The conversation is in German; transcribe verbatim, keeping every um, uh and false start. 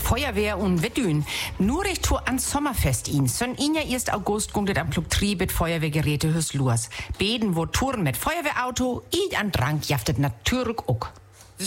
Feuerwehr und Wettün. Nur recht Tour ans Sommerfest ihn. Son ihn ja erst August gunget am Plug drei mit Feuerwehrgeräte hüs Lurs. Beden wo Touren mit Feuerwehrauto, i an Drang jaftet natürlich auch.